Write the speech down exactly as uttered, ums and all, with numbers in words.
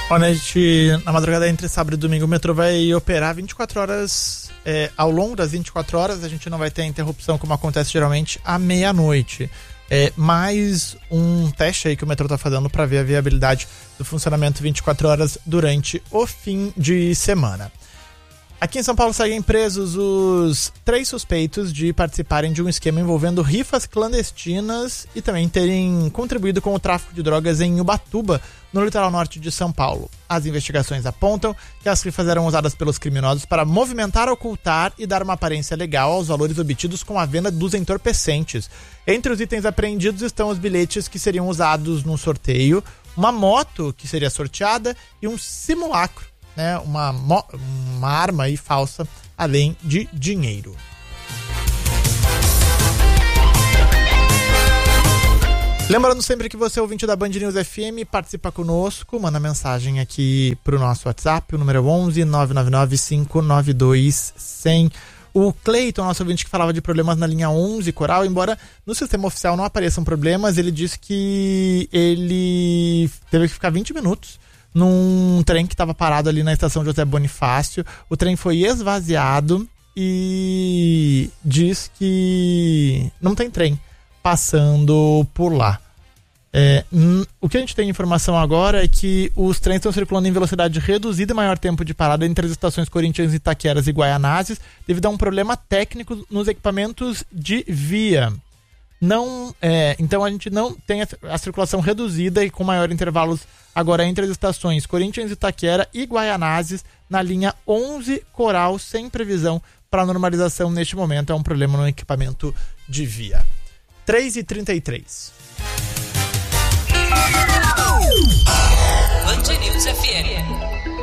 Olha, a gente, na madrugada entre sábado e domingo, o metrô vai operar vinte e quatro horas. É, ao longo das vinte e quatro horas, a gente não vai ter interrupção, como acontece geralmente à meia-noite. É mais um teste aí que o metrô tá fazendo para ver a viabilidade do funcionamento vinte e quatro horas durante o fim de semana. Aqui em São Paulo seguem presos os três suspeitos de participarem de um esquema envolvendo rifas clandestinas e também terem contribuído com o tráfico de drogas em Ubatuba, no litoral norte de São Paulo. As investigações apontam que as rifas eram usadas pelos criminosos para movimentar, ocultar e dar uma aparência legal aos valores obtidos com a venda dos entorpecentes. Entre os itens apreendidos estão os bilhetes que seriam usados no sorteio, uma moto que seria sorteada e um simulacro, né, uma, uma arma aí falsa, além de dinheiro. Lembrando sempre que você é ouvinte da Band News F M, participa conosco, manda mensagem aqui pro nosso WhatsApp, o número é onze nove nove nove cinco nove dois zero zero. O Cleiton, nosso ouvinte que falava de problemas na linha onze Coral, embora no sistema oficial não apareçam problemas, ele disse que ele teve que ficar vinte minutos num trem que estava parado ali na estação José Bonifácio. O trem foi esvaziado e diz que não tem trem passando por lá. É, n- o que a gente tem informação agora é que os trens estão circulando em velocidade reduzida e maior tempo de parada entre as estações Corinthians, Itaqueras e Guaianazes, devido a um problema técnico nos equipamentos de via. Não, é, então a gente não tem a, a circulação reduzida e com maior intervalos agora entre as estações Corinthians, Itaquera e Guaianazes na linha onze Coral, sem previsão para normalização neste momento. É um problema no equipamento de via. três e trinta e três. Band News F M.